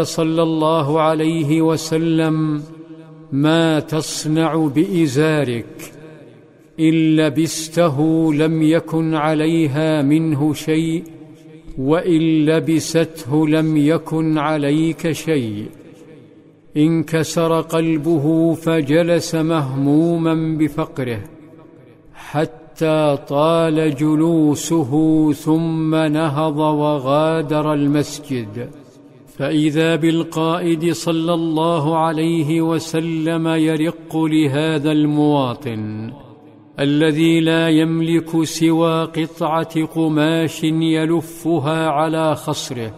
صلى الله عليه وسلم: ما تصنع بإزارك؟ إن لبسته لم يكن عليها منه شيء، وإن لبسته لم يكن عليك شيء. انكسر قلبه فجلس مهموما بفقره حتى طال جلوسه، ثم نهض وغادر المسجد، فإذا بالقائد صلى الله عليه وسلم يرق لهذا المواطن الذي لا يملك سوى قطعة قماش يلفها على خصره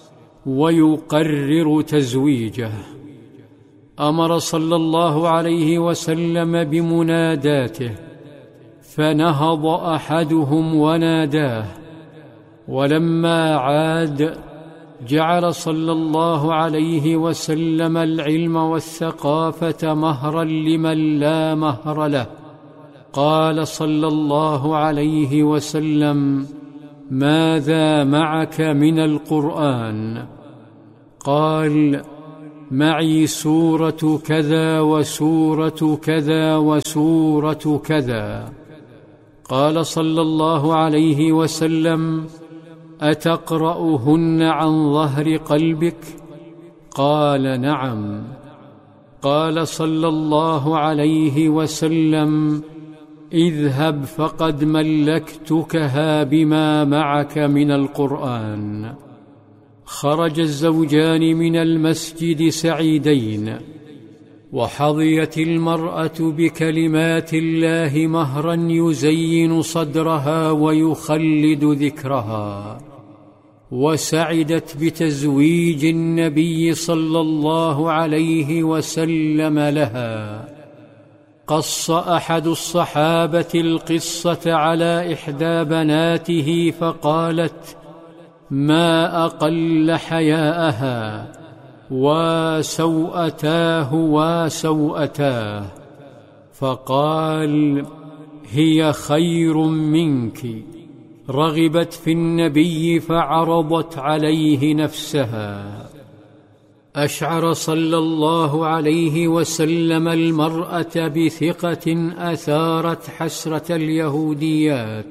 ويقرر تزويجه. أمر صلى الله عليه وسلم بمناداته، فنهض أحدهم وناداه، ولما عاد جعل صلى الله عليه وسلم العلم والثقافة مهرا لمن لا مهر له. قال صلى الله عليه وسلم: ماذا معك من القرآن؟ قال: معي سورة كذا وسورة كذا وسورة كذا. قال صلى الله عليه وسلم: أتقرأهن عن ظهر قلبك؟ قال: نعم. قال صلى الله عليه وسلم: اذهب فقد ملكتكها بما معك من القرآن. خرج الزوجان من المسجد سعيدين، وحظيت المرأة بكلمات الله مهرا يزين صدرها ويخلد ذكرها، وسعدت بتزويج النبي صلى الله عليه وسلم لها. قص أحد الصحابة القصة على إحدى بناته فقالت: ما أقل حياءها، وسوءتاه وسوءتاه. فقال: هي خير منك. رغبت في النبي فعرضت عليه نفسها. أشعر صلى الله عليه وسلم المرأة بثقة أثارت حسرة اليهوديات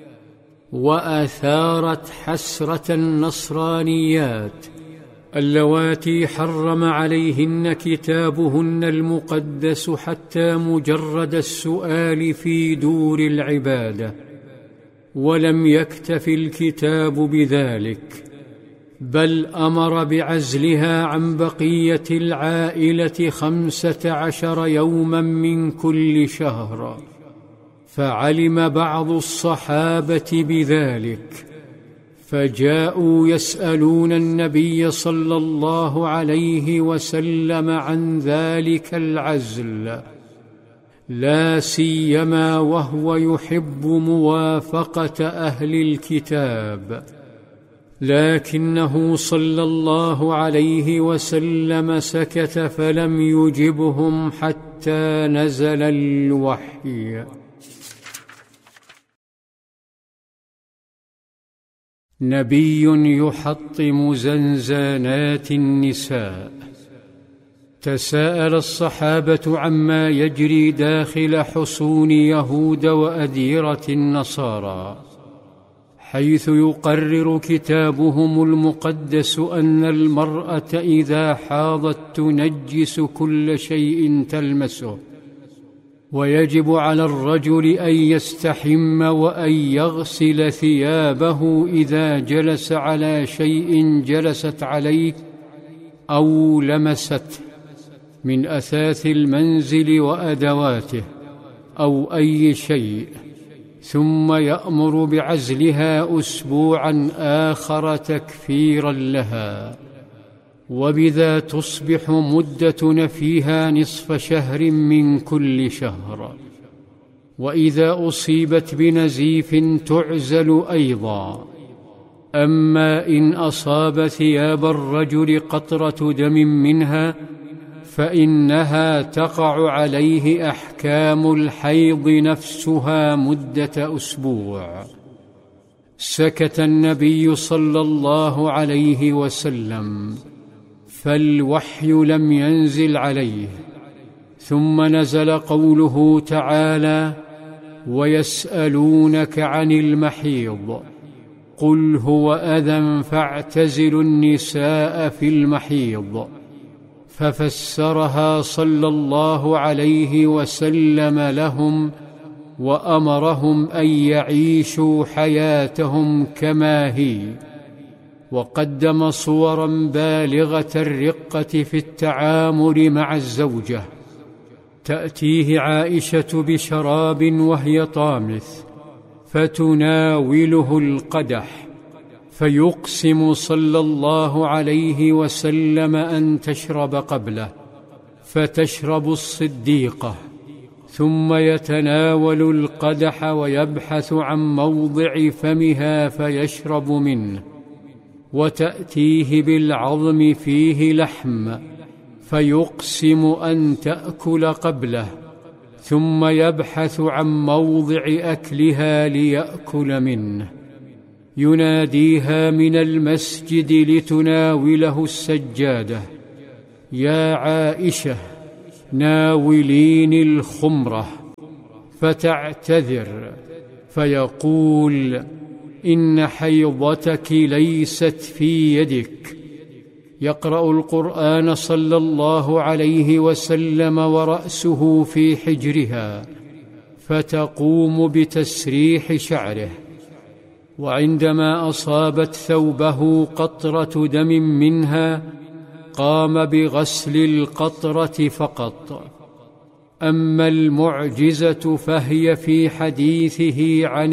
وأثارت حسرة النصرانيات اللواتي حرم عليهن كتابهن المقدس حتى مجرد السؤال في دور العبادة. ولم يكتف الكتاب بذلك، بل أمر بعزلها عن بقية العائلة 15 يوما من كل شهر. فعلم بعض الصحابة بذلك، فجاءوا يسألون النبي صلى الله عليه وسلم عن ذلك العزل، لا سيما وهو يحب موافقة أهل الكتاب. لكنه صلى الله عليه وسلم سكت فلم يجبهم حتى نزل الوحي. نبي يحطم زنزانات النساء. تساءل الصحابة عما يجري داخل حصون يهود وأديرة النصارى، حيث يقرر كتابهم المقدس أن المرأة إذا حاضت تنجس كل شيء تلمسه، ويجب على الرجل أن يستحم وأن يغسل ثيابه إذا جلس على شيء جلست عليه أو لمسته من أثاث المنزل وأدواته أو أي شيء، ثم يأمر بعزلها أسبوعا آخر تكفيرا لها، وبذا تصبح مدة نفيها نصف شهر من كل شهر. وإذا أصيبت بنزيف تعزل أيضا. أما إن أصاب ثياب الرجل قطرة دم منها فإنها تقع عليه أحكام الحيض نفسها مدة أسبوع. سكت النبي صلى الله عليه وسلم، فالوحي لم ينزل عليه. ثم نزل قوله تعالى: ويسألونك عن المحيض قل هو أذى فاعتزلوا النساء في المحيض، ففسرها صلى الله عليه وسلم لهم وأمرهم أن يعيشوا حياتهم كما هي، وقدم صورا بالغة الرقة في التعامل مع الزوجة. تأتيه عائشة بشراب وهي طامث فتناوله القدح، فيقسم صلى الله عليه وسلم أن تشرب قبله، فتشرب الصديقة، ثم يتناول القدح ويبحث عن موضع فمها فيشرب منه، وتأتيه بالعظم فيه لحم فيقسم أن تأكل قبله، ثم يبحث عن موضع أكلها ليأكل منه. يناديها من المسجد لتناوله السجادة: يا عائشة ناوليني الخمرة، فتعتذر فيقول: إن حيضتك ليست في يدك. يقرأ القرآن صلى الله عليه وسلم ورأسه في حجرها، فتقوم بتسريح شعره، وعندما أصابت ثوبه قطرة دم منها قام بغسل القطرة فقط. أما المعجزة فهي في حديثه عن